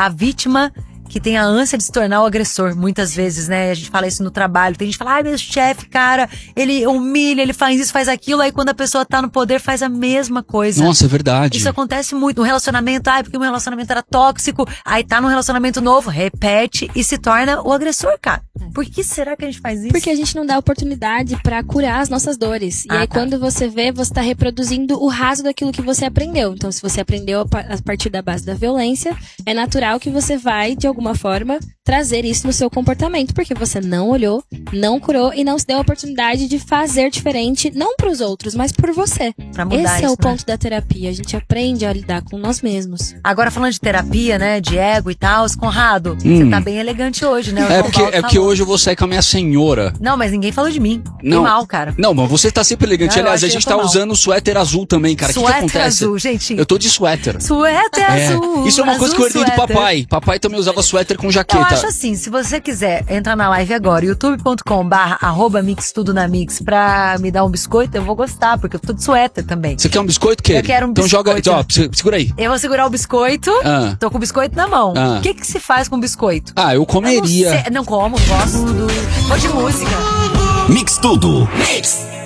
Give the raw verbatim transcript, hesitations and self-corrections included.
a vítima que tem a ânsia de se tornar o agressor, muitas vezes, né? A gente fala isso no trabalho. Tem gente que fala, ai, meu chefe, cara, ele humilha, ele faz isso, faz aquilo. Aí quando a pessoa tá no poder, faz a mesma coisa. Nossa, é verdade. Isso acontece muito no relacionamento. Ai, porque o meu relacionamento era tóxico. Aí tá num relacionamento novo, repete e se torna o agressor, cara. Por que será que a gente faz isso? Porque a gente não dá oportunidade pra curar as nossas dores. E Ah, aí tá. quando você vê, você tá reproduzindo o raso daquilo que você aprendeu. Então se você aprendeu a pa- a partir da base da violência, é natural que você vai, de alguma forma, trazer isso no seu comportamento. Porque você não olhou, não curou e não se deu a oportunidade de fazer diferente, não pros outros, mas por você. Pra mudar Esse é isso, o ponto da terapia. A gente aprende a lidar com nós mesmos. Agora falando de terapia, né, de ego e tal, Conrado, você tá bem elegante hoje, né? O É João porque, Paulo é porque falou. hoje eu vou sair com a minha senhora. Não, mas ninguém falou de mim. Não. Que mal, cara. Não, mas você tá sempre elegante. Não, eu Aliás, a achei gente que eu tá tô mal. usando suéter azul também, cara. O que, que Suéter acontece? azul, gente. Eu tô de suéter. Suéter É. azul. Isso é uma coisa azul que eu herdei do suéter. papai. Papai também usava suéter com jaqueta. Eu acho assim, se você quiser entrar na live agora, youtube ponto com barra arroba mix tudo na mix pra me dar um biscoito, eu vou gostar, porque eu tô de suéter também. Você quer um biscoito, Kelly? Eu quero um então biscoito. joga, ó, se- segura aí. Eu vou segurar o biscoito, Ah. tô com o biscoito na mão. Ah. O que que se faz com biscoito? Ah, eu Eu não, comeria. sei- não como, gosto do... Vou de música. Mix Tudo. Mix.